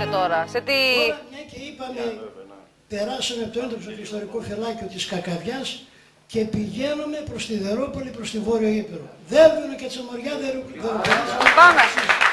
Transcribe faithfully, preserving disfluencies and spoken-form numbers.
πάμε τώρα. Σε τι... Τώρα, μια και είπαμε, περάσαμε από το έντοξο του ιστορικό φυλάκιο της Κακαβιάς και πηγαίνουμε προς τη Δερόπολη, προς τη Βόρειο Ήπειρο. Δέρβινο και Τσαμοριά, Δεροπολίς. Πάμε.